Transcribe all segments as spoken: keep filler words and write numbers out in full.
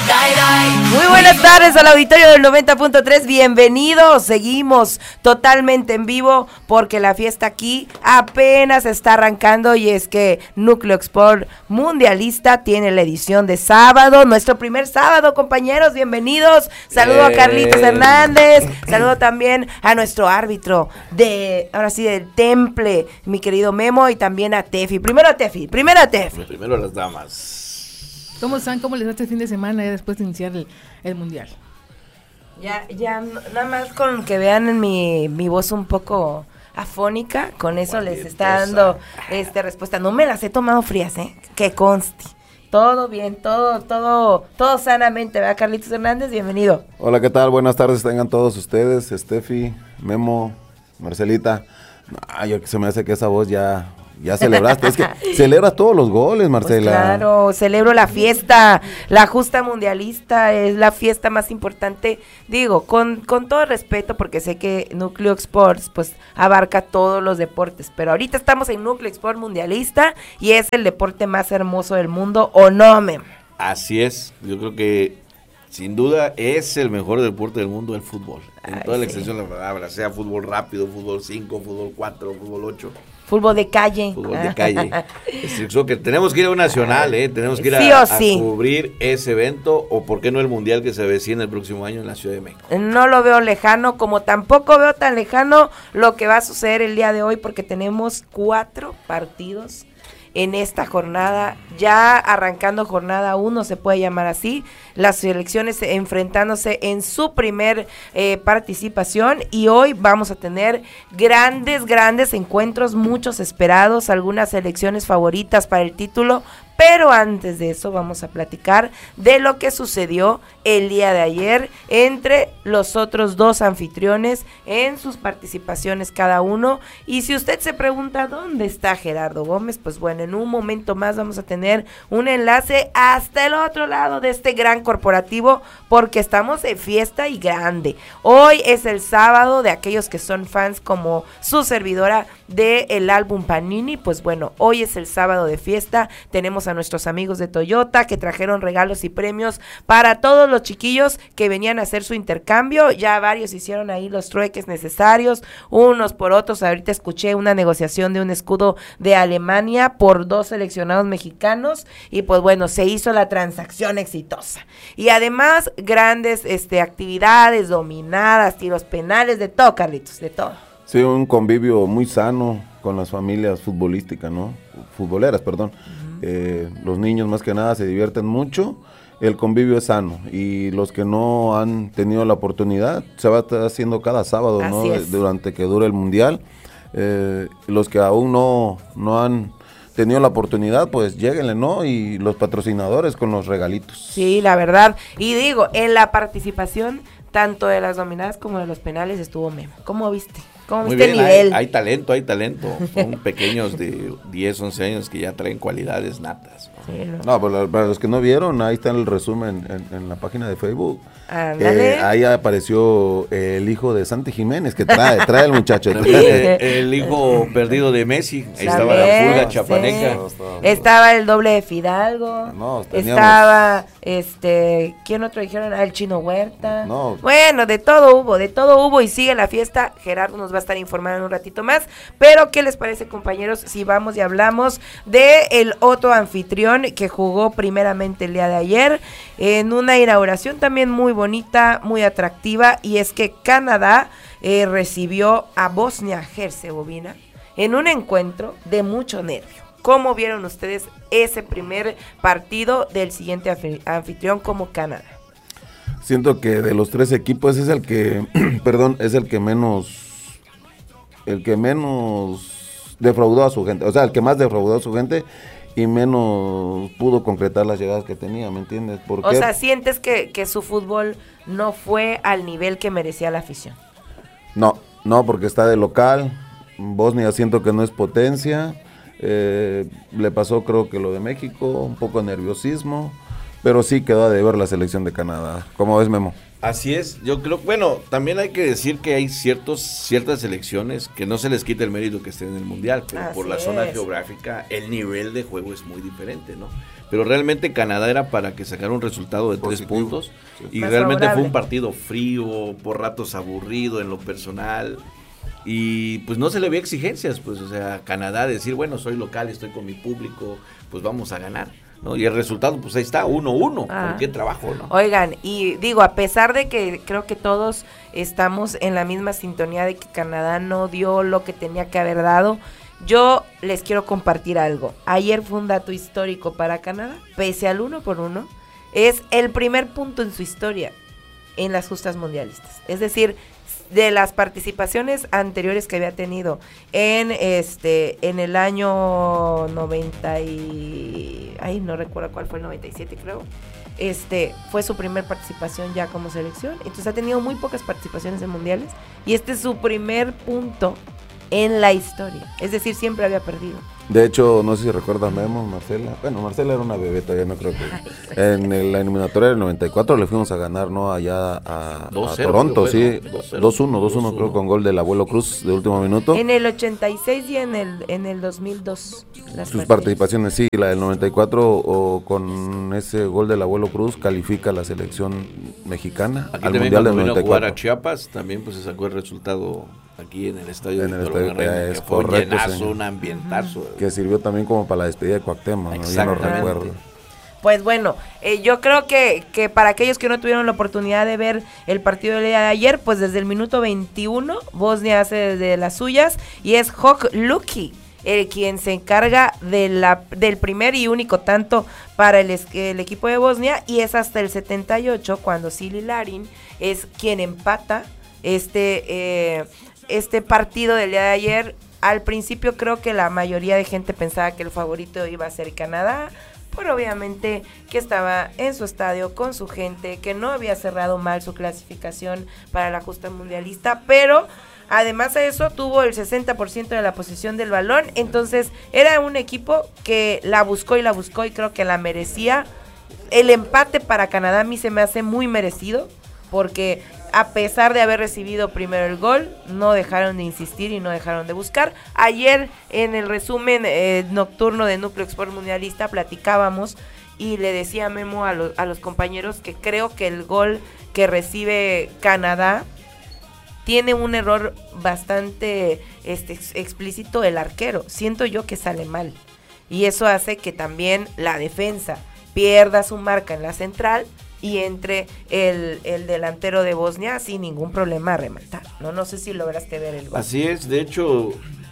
Muy buenas tardes al auditorio del noventa punto tres, bienvenidos, seguimos totalmente en vivo porque la fiesta aquí apenas está arrancando y es que Núcleo Sport Mundialista tiene la edición de sábado, nuestro primer sábado, compañeros, bienvenidos, saludo eh. a Carlitos Hernández, saludo también a nuestro árbitro de, ahora sí, del Temple, mi querido Memo, y también a Tefi, primero a Tefi, primero a Tefi. Primero a las damas. ¿Cómo están? ¿Cómo les va este fin de semana ya después de iniciar el, el mundial? Ya, ya, nada más con que vean en mi, mi voz un poco afónica, con eso Guardientosa. Les está dando este respuesta. No me las he tomado frías, ¿eh? Que conste. Todo bien, todo, todo, todo sanamente, ¿verdad, Carlitos Hernández? Bienvenido. Hola, ¿qué tal? Buenas tardes, tengan todos ustedes, Steffi, Memo, Marcelita. Ay, yo que se me hace que esa voz ya... Ya celebraste, es que celebras todos los goles, Marcela. Pues claro, celebro la fiesta, la justa mundialista, es la fiesta más importante, digo, con, con todo respeto, porque sé que Núcleo Sports, pues, abarca todos los deportes, pero ahorita estamos en Núcleo Sport Mundialista, y es el deporte más hermoso del mundo, ¿o no, Mem? Así es, yo creo que, sin duda, es el mejor deporte del mundo, el fútbol, en Ay, toda la sí. extensión de la palabra, sea fútbol rápido, fútbol cinco, fútbol cuatro, fútbol ocho. Fútbol de calle. Fútbol de calle. Es que tenemos que ir a un nacional, ¿eh? Tenemos que ir a, sí o sí. a cubrir ese evento, o por qué no el mundial que se avecina el próximo año en la Ciudad de México. No lo veo lejano, como tampoco veo tan lejano lo que va a suceder el día de hoy, porque tenemos cuatro partidos en esta jornada, ya arrancando jornada uno, se puede llamar así, las selecciones enfrentándose en su primer eh, participación, y hoy vamos a tener grandes, grandes encuentros, muchos esperados, algunas selecciones favoritas para el título, pero antes de eso vamos a platicar de lo que sucedió el día de ayer entre los otros dos anfitriones en sus participaciones cada uno. Y si usted se pregunta dónde está Gerardo Gómez, pues bueno, en un momento más vamos a tener un enlace hasta el otro lado de este gran corporativo, porque estamos de fiesta y grande. Hoy es el sábado de aquellos que son fans como su servidora del álbum Panini, pues bueno, hoy es el sábado de fiesta, tenemos a nuestros amigos de Toyota que trajeron regalos y premios para todos los chiquillos que venían a hacer su intercambio, ya varios hicieron ahí los trueques necesarios, unos por otros. Ahorita escuché una negociación de un escudo de Alemania por dos seleccionados mexicanos, y pues bueno, se hizo la transacción exitosa, y además grandes este actividades, dominadas, tiros penales, de todo, Carlitos, de todo. Sí, un convivio muy sano con las familias futbolísticas, ¿no? Futboleras, perdón. Uh-huh. Eh, los niños más que nada se divierten mucho, el convivio es sano, y los que no han tenido la oportunidad, se va a estar haciendo cada sábado, Así ¿no? Es. Durante que dure el mundial. Eh, los que aún no, no han tenido la oportunidad, pues lléguenle, ¿no? Y los patrocinadores con los regalitos. Sí, la verdad, y digo, en la participación tanto de las dominadas como de los penales estuvo Memo. ¿Cómo viste? ¿Cómo Muy viste bien, el nivel? Hay, hay talento, hay talento. Son pequeños de diez, once años que ya traen cualidades natas. ¿No? Sí, no. No, pues para los que no vieron, ahí está el resumen en, en la página de Facebook. Eh, ahí apareció el hijo de Santi Jiménez, que trae, trae el muchacho. el, el hijo perdido de Messi, ahí estaba la pulga chapaneca. Sí. No, estaba, estaba el doble de Fidalgo, no, teníamos... estaba, este, ¿quién otro dijeron? Ah, el Chino Huerta. No. Bueno, de todo hubo, de todo hubo, y sigue la fiesta. Gerardo nos va a estar informando en un ratito más, pero ¿qué les parece, compañeros, si vamos y hablamos de el otro anfitrión que jugó primeramente el día de ayer en una inauguración también muy bonita, muy atractiva, y es que Canadá eh, recibió a Bosnia-Herzegovina en un encuentro de mucho nervio. ¿Cómo vieron ustedes ese primer partido del siguiente anfitrión como Canadá? Siento que de los tres equipos es el que, perdón, es el que menos, el que menos defraudó a su gente, o sea, el que más defraudó a su gente y menos pudo concretar las llegadas que tenía, ¿me entiendes? ¿Por o qué? sea, ¿sientes que, que su fútbol no fue al nivel que merecía la afición? No, no, porque está de local. Bosnia siento que no es potencia. Eh, le pasó creo que lo de México, un poco de nerviosismo, pero sí quedó a deber la selección de Canadá. ¿Cómo ves, Memo? Así es, yo creo, bueno, también hay que decir que hay ciertos ciertas selecciones que no se les quita el mérito que estén en el Mundial, pero Así por la zona es. geográfica el nivel de juego es muy diferente, ¿no? pero realmente Canadá era para que sacara un resultado de tres Positivo. puntos, Sí. y Más realmente favorable. fue un partido frío, por ratos aburrido en lo personal, y pues no se le había exigencias, pues, o sea, Canadá decir, bueno, soy local, estoy con mi público, pues vamos a ganar, ¿no? Y el resultado, pues ahí está, uno uno, Ah. con qué trabajo, ¿no? Oigan, y digo, a pesar de que creo que todos estamos en la misma sintonía de que Canadá no dio lo que tenía que haber dado, yo les quiero compartir algo. Ayer fue un dato histórico para Canadá, pese al uno por uno, es el primer punto en su historia en las justas mundialistas. Es decir, de las participaciones anteriores que había tenido en este en el año noventa y ay, no recuerdo cuál fue, el noventa y siete creo. Este fue su primer participación ya como selección, entonces ha tenido muy pocas participaciones en mundiales y este es su primer punto en la historia, es decir, siempre había perdido. De hecho, no sé si recuerdas, Memo, Marcela. Bueno, Marcela era una bebé todavía, no creo que. En el- la eliminatoria del noventa y cuatro le fuimos a ganar, ¿no? Allá a, a dos cero, Toronto, creo que sí. fue, ¿no? dos cero. dos uno, dos uno, dos uno. creo, con gol del abuelo Cruz de último minuto. En el ochenta y seis y en el en el dos mil dos. Las Sus participaciones, sí, la del noventa y cuatro, o con ese gol del abuelo Cruz, califica a la selección mexicana Aquí al también Mundial cuando del vino a noventa y jugar a cuatro. Chiapas, también pues se sacó el resultado aquí en el estadio En de el Víctor estadio, Guerrero, eh, que es fue un correcto, llenazo, señor. un ambientazo. Que sirvió también como para la despedida de Cuauhtémoc, ¿no? Ya no Exactamente. recuerdo. Pues bueno, eh, yo creo que, que para aquellos que no tuvieron la oportunidad de ver el partido del día de ayer, pues desde el minuto veintiuno, Bosnia hace de las suyas y es Hok Luki el quien se encarga de la, del primer y único tanto para el, es- el equipo de Bosnia, y es hasta el setenta y ocho cuando Sili Larin es quien empata este, eh, este partido del día de ayer. Al principio creo que la mayoría de gente pensaba que el favorito iba a ser Canadá, pero obviamente que estaba en su estadio con su gente, que no había cerrado mal su clasificación para la justa mundialista, pero además de eso tuvo el sesenta por ciento de la posesión del balón, entonces era un equipo que la buscó y la buscó y creo que la merecía. El empate para Canadá a mí se me hace muy merecido, porque a pesar de haber recibido primero el gol, no dejaron de insistir y no dejaron de buscar. Ayer en el resumen eh, nocturno de Núcleo Export Mundialista platicábamos y le decía a Memo a, lo- a los compañeros que creo que el gol que recibe Canadá tiene un error bastante este, ex- explícito el arquero. Siento yo que sale mal. Y eso hace que también la defensa pierda su marca en la central y entre el, el delantero de Bosnia sin ningún problema a rematar. No, no sé si lograste ver el gol. Así es, de hecho,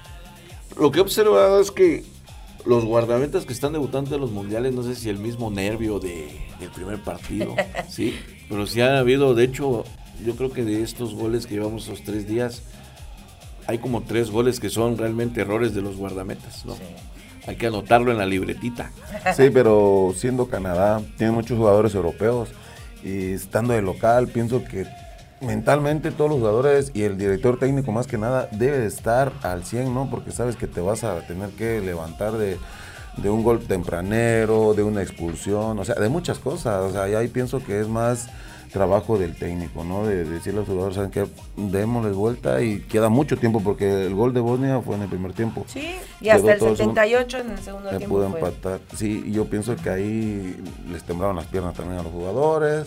lo que he observado es que los guardametas que están debutando en los mundiales, no sé si el mismo nervio de, del primer partido, sí, pero sí ha habido, de hecho, yo creo que de estos goles que llevamos esos tres días, hay como tres goles que son realmente errores de los guardametas, ¿no? Hay que anotarlo en la libretita. Sí, pero siendo Canadá, tiene muchos jugadores europeos y estando de local, pienso que mentalmente todos los jugadores y el director técnico más que nada debe de estar al cien, ¿no? Porque sabes que te vas a tener que levantar de, de un gol tempranero, de una expulsión, o sea, de muchas cosas. O sea, y ahí pienso que es más trabajo del técnico, ¿no? De, de decirle a los jugadores, ¿saben qué? Démosles vuelta y queda mucho tiempo porque el gol de Bosnia fue en el primer tiempo. Sí, y hasta Quedó el todo setenta y ocho en el segundo Me tiempo pudo fue. empatar. Sí, y yo pienso que ahí les temblaron las piernas también a los jugadores.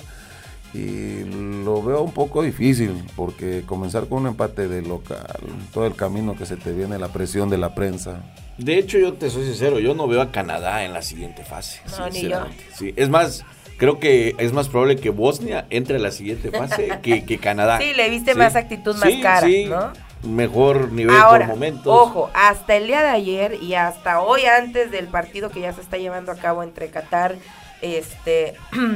Y lo veo un poco difícil, porque comenzar con un empate de local, todo el camino que se te viene, la presión de la prensa. De hecho, yo te soy sincero, yo no veo a Canadá en la siguiente fase, No, ni sinceramente. Sí, es más, creo que es más probable que Bosnia entre a la siguiente fase que, que Canadá. Sí, le viste más actitud, más Sí, cara, sí, ¿no? mejor nivel Ahora, por momentos. ojo, hasta el día de ayer y hasta hoy antes del partido que ya se está llevando a cabo entre Qatar este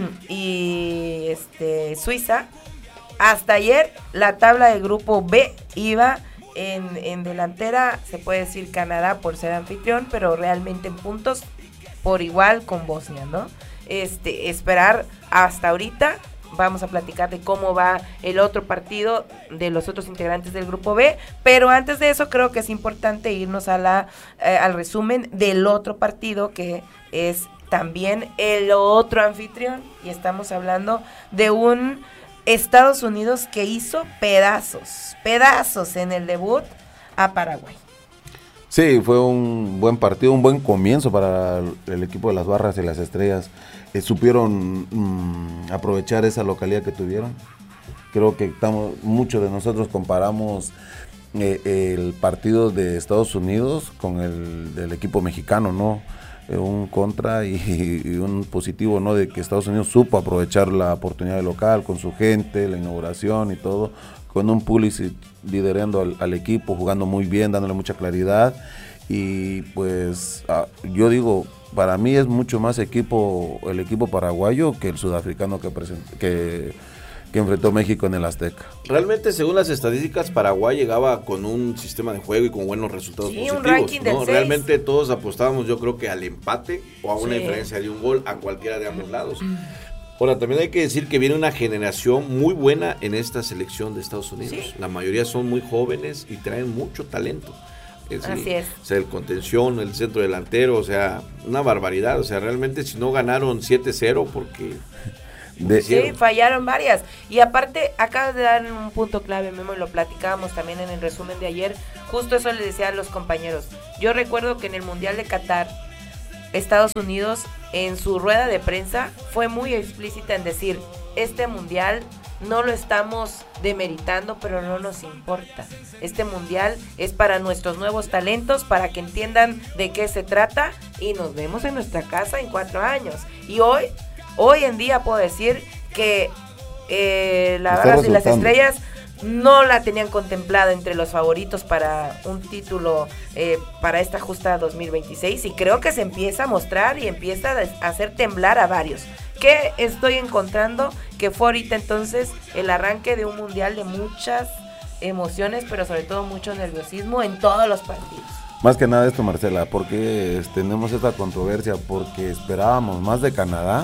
y este Suiza, hasta ayer la tabla del grupo B iba en, en delantera, se puede decir Canadá por ser anfitrión, pero realmente en puntos por igual con Bosnia, ¿no? Este, esperar hasta ahorita. Vamos a platicar de cómo va el otro partido de los otros integrantes del grupo B, pero antes de eso creo que es importante irnos a la eh, al resumen del otro partido, que es también el otro anfitrión, y estamos hablando de un Estados Unidos que hizo pedazos, pedazos en el debut a Paraguay. Sí, fue un buen partido, un buen comienzo para el, el equipo de las Barras y las Estrellas. Eh, supieron mmm, aprovechar esa localidad que tuvieron. Creo que estamos, muchos de nosotros comparamos eh, el partido de Estados Unidos con el del equipo mexicano, ¿no? Eh, un contra y, y un positivo, ¿no? De que Estados Unidos supo aprovechar la oportunidad de local con su gente, la inauguración y todo, con un Pulisic liderando al, al equipo, jugando muy bien, dándole mucha claridad. Y pues ah, yo digo, para mí es mucho más equipo el equipo paraguayo que el sudafricano que, present, que, que enfrentó México en el Azteca. Realmente, según las estadísticas, Paraguay llegaba con un sistema de juego y con buenos resultados sí, positivos. Un ranking del ¿no? seis. Realmente todos apostábamos, yo creo que al empate o a una sí. diferencia de un gol a cualquiera de ambos lados. Ahora, también hay que decir que viene una generación muy buena en esta selección de Estados Unidos. Sí. La mayoría son muy jóvenes y traen mucho talento. Es Así el, es. O sea, el contención, el centro delantero, o sea, una barbaridad. O sea, realmente si no ganaron siete cero porque... De, sí, fallaron varias. Y aparte, acabas de dar un punto clave, Memo, y lo platicábamos también en el resumen de ayer. Justo eso le decía a los compañeros. Yo recuerdo que en el Mundial de Qatar, Estados Unidos, en su rueda de prensa, fue muy explícita en decir, este Mundial no lo estamos demeritando, pero no nos importa. Este Mundial es para nuestros nuevos talentos, para que entiendan de qué se trata, y nos vemos en nuestra casa en cuatro años. Y hoy... Hoy en día puedo decir que eh, la Barras y las Estrellas no la tenían contemplada entre los favoritos para un título eh, para esta justa dos mil veintiséis, y creo que se empieza a mostrar y empieza a hacer temblar a varios. ¿Qué estoy encontrando? Que fue ahorita entonces el arranque de un mundial de muchas emociones, pero sobre todo mucho nerviosismo en todos los partidos. Más que nada esto, Marcela, porque tenemos esta controversia, porque esperábamos más de Canadá.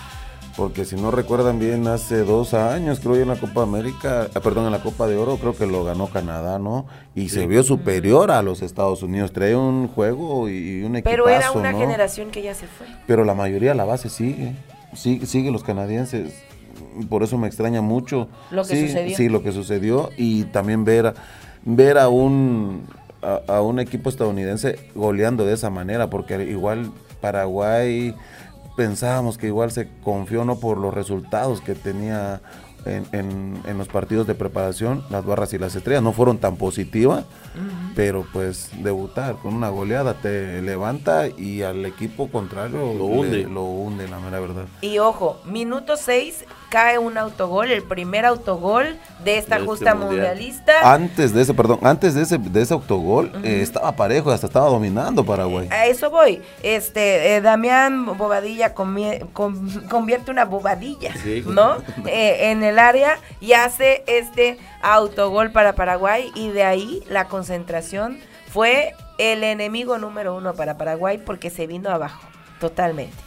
Porque si no recuerdan bien, hace dos años, creo yo, en la Copa América, perdón, en la Copa de Oro, creo que lo ganó Canadá, ¿no? Y sí. Se vio superior a los Estados Unidos, trae un juego y un equipazo, pero era una ¿no? generación que ya se fue. Pero la mayoría, la base sigue, sigue, sigue los canadienses, por eso me extraña mucho. Lo que sí, sucedió. Sí, lo que sucedió, y también ver, ver a un, a, a un equipo estadounidense goleando de esa manera, porque igual Paraguay... Pensábamos que igual se confió, no por los resultados que tenía en, en, en los partidos de preparación, las Barras y las Estrellas no fueron tan positivas, uh-huh. Pero pues debutar con una goleada te levanta y al equipo contrario lo hunde, le, lo hunde, la mera verdad. Y ojo, minuto seis cae un autogol, el primer autogol de esta de justa este mundialista. Antes de ese, perdón, antes de ese de ese autogol uh-huh. eh, estaba parejo, hasta estaba dominando Paraguay. A eso voy. Este eh, Damián Bobadilla comie, com, convierte una bobadilla, sí. ¿no? eh, en el área y hace este autogol para Paraguay, y de ahí la concentración fue el enemigo número uno para Paraguay, porque se vino abajo totalmente.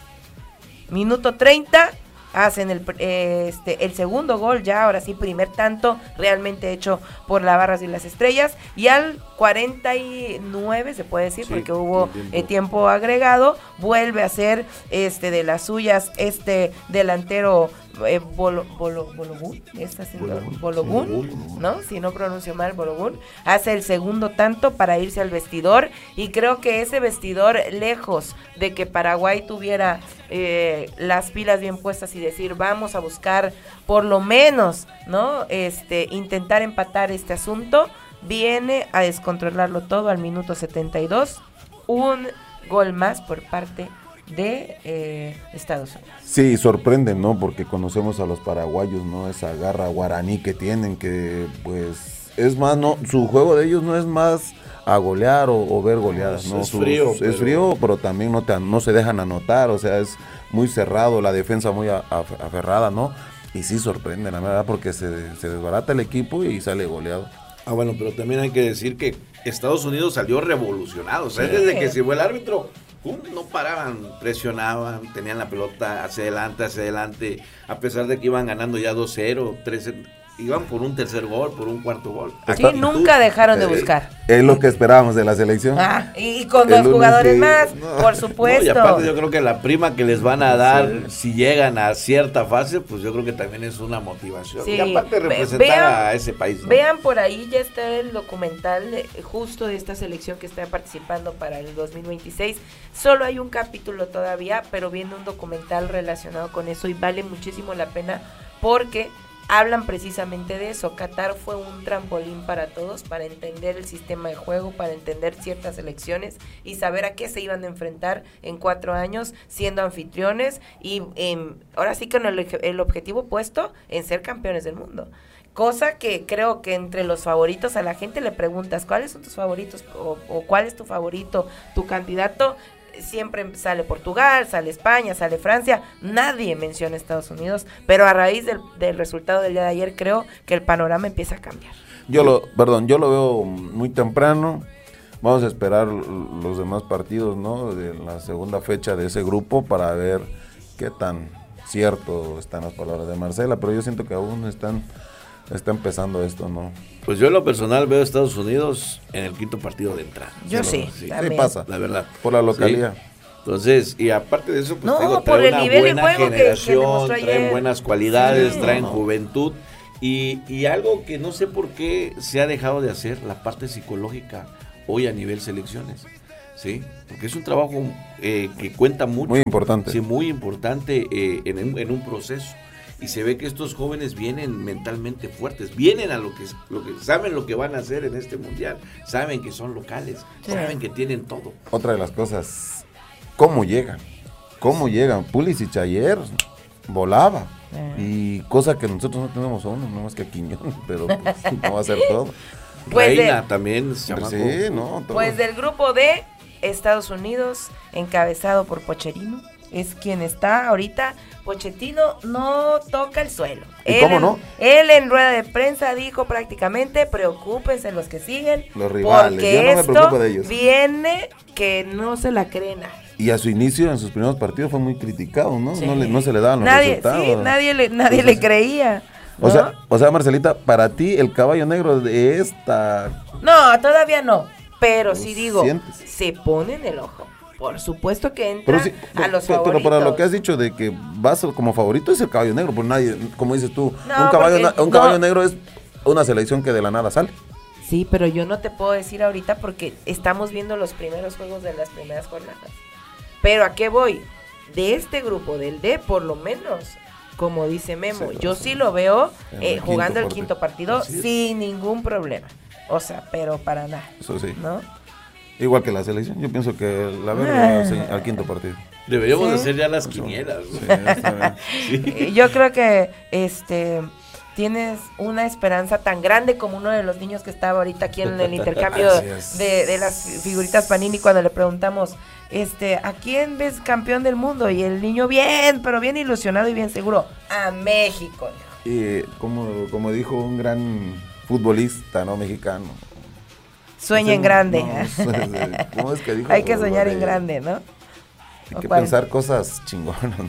Minuto treinta hacen el, eh, este, el segundo gol, ya ahora sí, primer tanto realmente hecho por las Barras y las Estrellas, y al cuarenta y nueve se puede decir, sí, porque hubo tiempo. Eh, tiempo agregado, vuelve a ser este de las suyas este delantero eh, Bolo, Bolo, Bologun, está haciendo Bologun, ¿no? Si no pronuncio mal, Bologun, hace el segundo tanto para irse al vestidor, y creo que ese vestidor, lejos de que Paraguay tuviera eh, las pilas bien puestas y decir vamos a buscar por lo menos, ¿no? Este, intentar empatar este asunto, viene a descontrolarlo todo al minuto setenta y dos, un gol más por parte de eh, Estados Unidos. Sí, sorprende, ¿no? Porque conocemos a los paraguayos, ¿no? Esa garra guaraní que tienen, que pues es más, no, su juego de ellos no es más a golear o, o ver goleadas, ¿no? Es Sus, frío. Es pero... frío, pero también no, te, no se dejan anotar, o sea, es muy cerrado, la defensa muy a, a, aferrada, ¿no? Y sí sorprende, la verdad, porque se, se desbarata el equipo y sale goleado. Ah, bueno, pero también hay que decir que Estados Unidos salió revolucionado, o sea, sí. Desde que se fue el árbitro, ¡pum!, no paraban, presionaban, tenían la pelota hacia adelante, hacia adelante, a pesar de que iban ganando ya dos cero, tres cero, iban por un tercer gol, por un cuarto gol. Sí, nunca dejaron de buscar. Es lo que esperábamos de la selección. Ah, y con dos jugadores que, más, no, por supuesto. No, y aparte yo creo que la prima que les van a dar, sí, si llegan a cierta fase, pues yo creo que también es una motivación. Sí. Y aparte representar vean, a ese país, ¿no? Vean por ahí, ya está el documental de, justo de esta selección que está participando para el dos mil veintiséis. Solo hay un capítulo todavía, pero viene un documental relacionado con eso y vale muchísimo la pena porque hablan precisamente de eso. Qatar fue un trampolín para todos, para entender el sistema de juego, para entender ciertas elecciones y saber a qué se iban a enfrentar en cuatro años siendo anfitriones y eh, ahora sí con el, el objetivo puesto en ser campeones del mundo. Cosa que creo que entre los favoritos a la gente le preguntas, ¿cuáles son tus favoritos? O, o ¿cuál es tu favorito, tu candidato? Siempre sale Portugal, sale España, sale Francia, nadie menciona Estados Unidos, pero a raíz del, del resultado del día de ayer creo que el panorama empieza a cambiar. Yo lo, perdón, yo lo veo muy temprano, vamos a esperar los demás partidos, ¿no? De la segunda fecha de ese grupo para ver qué tan cierto están las palabras de Marcela, pero yo siento que aún están, está empezando esto, ¿no? Pues yo en lo personal veo a Estados Unidos en el quinto partido de entrada. Yo sí, sí, sí pasa, la verdad. Por la localidad. Sí. Entonces, y aparte de eso, pues no, digo, trae una buena generación, que, que traen buenas cualidades, sí, traen no. juventud y, y algo que no sé por qué se ha dejado de hacer, la parte psicológica hoy a nivel selecciones, ¿sí? Porque es un trabajo eh, que cuenta mucho. Muy importante. Sí, muy importante eh, en, en un proceso. Y se ve que estos jóvenes vienen mentalmente fuertes, vienen a lo que, lo que saben lo que van a hacer en este mundial, saben que son locales, sí, saben que tienen todo. Otra de las cosas, ¿cómo llegan? ¿Cómo llegan? Pulisic ayer volaba, eh. y cosa que nosotros no tenemos a uno, no más que a Quiñón, pero pues, no va a ser todo. Pues Reina de, también se llama. Sí, no, todo. Pues del grupo de Estados Unidos, encabezado por Pochettino, es quien está ahorita. Pochettino no toca el suelo. ¿Y él, cómo no? Él en rueda de prensa dijo prácticamente, preocúpense los que siguen, los rivales, porque yo no me esto preocupo de ellos. Viene que no se la cree nadie. Y a su inicio, en sus primeros partidos, fue muy criticado, ¿no? Sí. No, le, no se le daban los nadie, resultados. Sí, nadie le, nadie Entonces, le creía. ¿no? O sea, o sea, Marcelita, para ti el caballo negro de esta... No, todavía no, pero sí digo, sientes? se pone en el ojo. Por supuesto que entra sí, a los pero, favoritos. Pero para lo que has dicho de que vas como favorito es el caballo negro, pues nadie, como dices tú, no, un caballo, porque, un caballo no. negro es una selección que de la nada sale. Sí, pero yo no te puedo decir ahorita porque estamos viendo los primeros juegos de las primeras jornadas. Pero ¿a qué voy? De este grupo, del D, por lo menos, como dice Memo, sí, yo sí lo veo eh, el jugando el quinto partido sí. sin ningún problema. O sea, pero para nada. Eso sí. ¿No? Igual que la selección, yo pienso que la verdad ah. al quinto partido. Deberíamos ¿Sí? hacer ya las quinielas. Sí, sí. Yo creo que este tienes una esperanza tan grande como uno de los niños que estaba ahorita aquí en el intercambio de, de las figuritas Panini cuando le preguntamos, este, ¿a quién ves campeón del mundo? Y el niño bien, pero bien ilusionado y bien seguro, a México. Y como, como dijo un gran futbolista, ¿no? Mexicano. Sueña en grande. No, ¿cómo es que dijo? Hay que soñar en grande, ¿no? Hay que pensar cosas chingonas.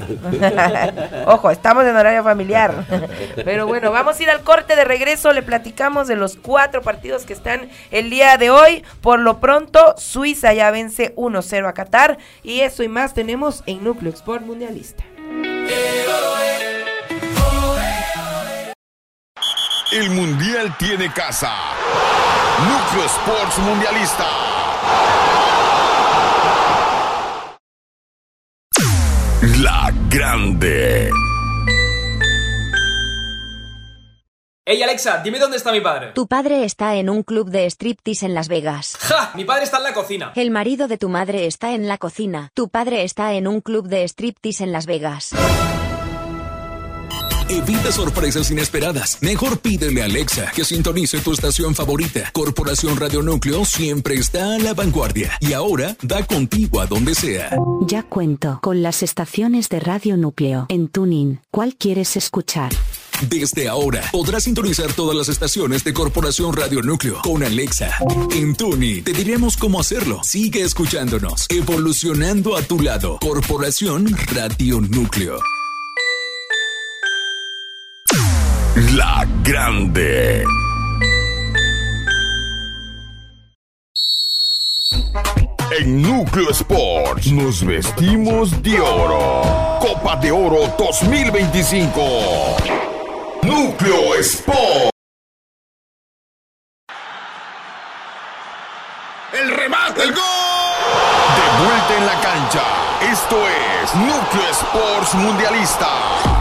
Ojo, estamos en horario familiar. Pero bueno, vamos a ir al corte de regreso. Le platicamos de los cuatro partidos que están el día de hoy. Por lo pronto, Suiza ya vence uno cero a Qatar. Y eso y más tenemos en Núcleo Sport Mundialista. El Mundial tiene casa. Núcleo Sports Mundialista. La Grande. Hey Alexa, dime dónde está mi padre. Tu padre está en un club de striptease en Las Vegas. ¡Ja! Mi padre está en la cocina. El marido de tu madre está en la cocina. Tu padre está en un club de striptease en Las Vegas. Evita sorpresas inesperadas. Mejor pídele a Alexa que sintonice tu estación favorita. Corporación Radio Núcleo siempre está a la vanguardia. Y ahora da contigo a donde sea. Ya cuento con las estaciones de Radio Núcleo en TuneIn. ¿Cuál quieres escuchar? Desde ahora podrás sintonizar todas las estaciones de Corporación Radio Núcleo con Alexa. En TuneIn te diremos cómo hacerlo. Sigue escuchándonos, evolucionando a tu lado. Corporación Radio Núcleo. La Grande. En Núcleo Sports nos vestimos de oro. Copa de Oro dos mil veinticinco. Núcleo Sports. El remate, el gol. De vuelta en la cancha. Esto es Núcleo Sports Mundialista.